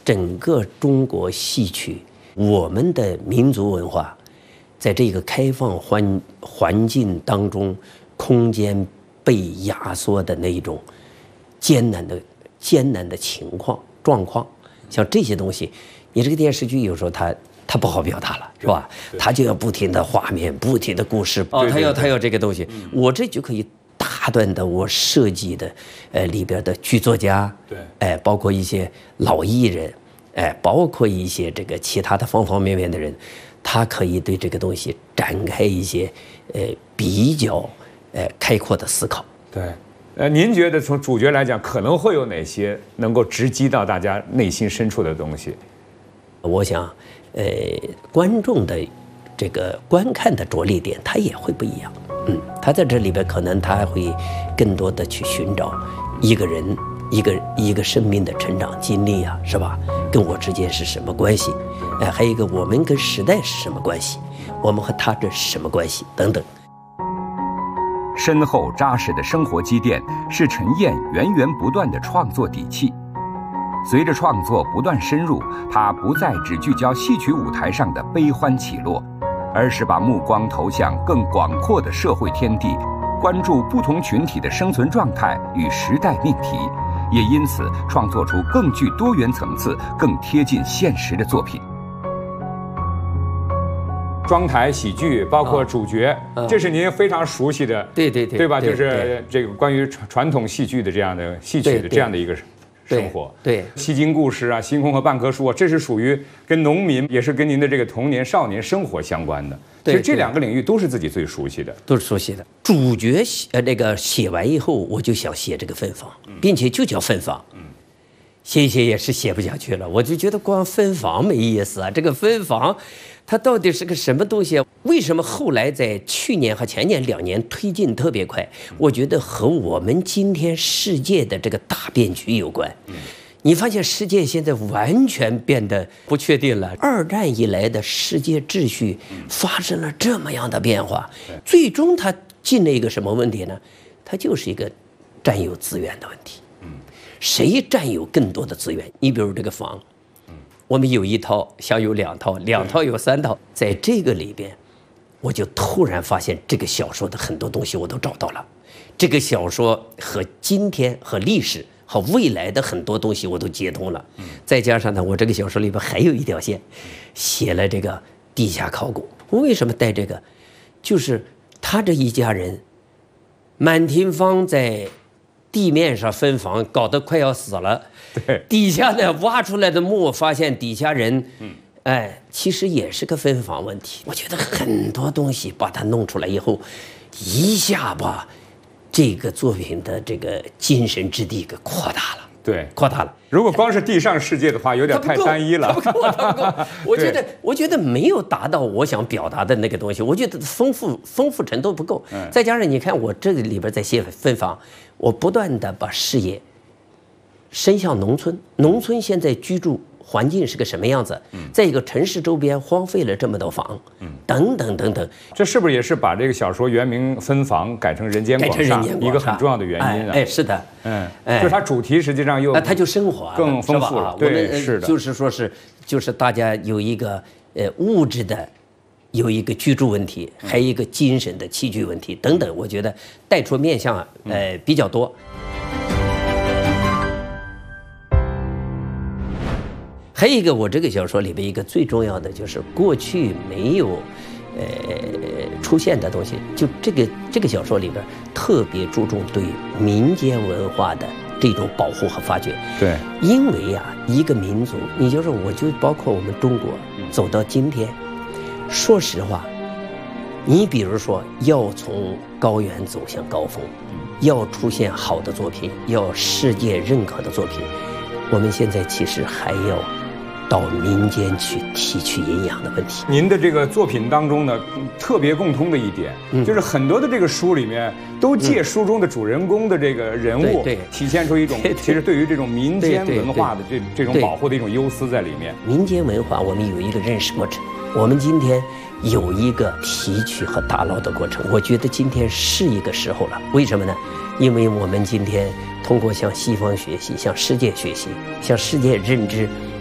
整个中国戏曲，我们的民族文化，在这个开放环境当中，空间被压缩的那种艰难的状况，像这些东西，你这个电视剧有时候它不好表达了，是吧？它就要不停的画面，不停的故事，它要这个东西，我这就可以大段的我设计的，里边的剧作家，对，包括一些老艺人，包括一些这个其他的方方面面的人，他可以对这个东西展开一些比较开阔的思考。 对，您觉得从主角来讲，可能会有哪些能够直击到大家内心深处的东西？ 我想，观众的这个观看的着力点，它也会不一样。他在这里边可能他会更多的去寻找一个人一个生命的成长经历啊，是吧？跟我之间是什么关系？还有一个我们跟时代是什么关系？我们和他这是什么关系？等等。 深厚扎实的生活积淀是陈燕源源不断的创作底气。随着创作不断深入，他不再只聚焦戏曲舞台上的悲欢起落，而是把目光投向更广阔的社会天地，关注不同群体的生存状态与时代命题，也因此创作出更具多元层次、更贴近现实的作品。 庄台喜剧，包括主角，这是您非常熟悉的，对吧？就是这个关于传统戏剧的这样的戏曲的这样的一个生活。对，西京故事啊，星空和半棵树啊，这是属于跟农民，也是跟您的这个童年少年生活相关的。其实这两个领域都是自己最熟悉的， 都是熟悉的。主角那个写完以后，我就想写这个分房，并且就叫分房。写一写也是写不下去了，我就觉得光分房没意思啊。这个分房，它到底是个什么东西啊？为什么后来在去年和前年2年推进特别快？我觉得和我们今天世界的这个大变局有关。你发现世界现在完全变得不确定了。2战以来的世界秩序发生了这么样的变化，最终它进了一个什么问题呢？它就是一个占有资源的问题。谁占有更多的资源？你比如这个房，我们有1套，想有2套，2套有3套，在这个里边，我就突然发现这个小说的很多东西我都找到了。这个小说和今天和历史和未来的很多东西我都接通了。再加上呢，我这个小说里边还有一条线，写了这个地下考古。我为什么带这个？就是他这一家人，满庭芳在地面上分房，搞得快要死了。底下呢挖出来的墓，发现底下人，其实也是个分房问题。我觉得很多东西把它弄出来以后，一下把这个作品的这个精神质地给扩大了。扩大了。 如果光是地上世界的话，有点太单一了。 它不够。我觉得没有达到我想表达的那个东西。我觉得丰富程度不够。再加上你看我这里边在写分房，我不断的把视野伸向农村。农村现在居住环境是个什么样子？在一个城市周边荒废了这么多房，等等等等。 这是不是也是把这个小说原名分房改成人间广厦一个很重要的原因啊？ 是的， 就是它主题实际上又它就升华了， 更丰富了。对，是的， 就是说就是大家有一个物质的，有一个居住问题，还有一个精神的栖居问题等等。我觉得带出面向比较多。还有一个，我这个小说里边一个最重要的就是过去没有出现的东西，就这个小说里边特别注重对民间文化的这种保护和发掘。 对， 因为啊，一个民族，你就是我就包括我们中国走到今天，说实话，你比如说要从高原走向高峰，要出现好的作品，要世界认可的作品，我们现在其实还要到民间去提取营养的问题。 您的这个作品当中呢，特别共通的一点，就是很多的这个书里面都借书中的主人公的这个人物，体现出一种其实对于这种民间文化的这种保护的一种忧思在里面。 民间文化我们有一个认识过程，我们今天有一个提取和打捞的过程。我觉得今天是一个时候了，为什么呢？因为我们今天通过向西方学习，向世界学习，向世界认知